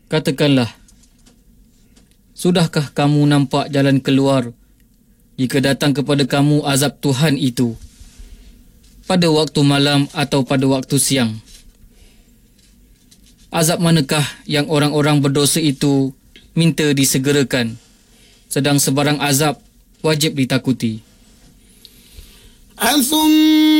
Katakanlah, sudahkah kamu nampak jalan keluar jika datang kepada kamu azab Tuhan itu, pada waktu malam atau pada waktu siang? Azab manakah yang orang-orang berdosa itu minta disegerakan, sedang sebarang azab wajib ditakuti?